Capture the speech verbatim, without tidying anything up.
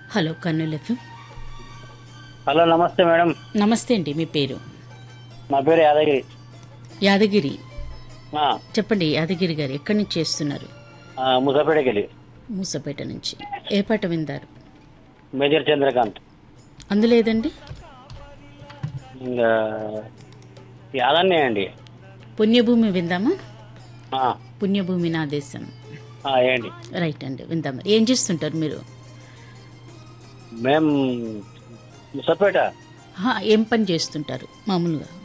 Hello Kurnool FM. Hello నమస్తే madam. నమస్తే అండి, మీ పేరు? నా పేరు యాదగిరి. యాదగిరి, ఆ, చెప్పండి యాదగిరి గారు, ఎక్కడి నుంచి చేస్తున్నారు? ఆ, ముసాపేటకి వెళ్ళి మూసపేట నుంచి. ఏ పాట విందారు? మేజర్ చంద్రకాంత్. అందులేదండి, ఇంకా యాదన్నే అండి. పుణ్యభూమి విందామా? ఆ, పుణ్యభూమి నా దేశం. ఆ, ఏండి రైట్ అండి, విందాం. మరి ఏం చేస్తుంటారు మీరు? మేం ముసాపేట ఆహా, ఏం పని చేస్తుంటారు మామూలుగా?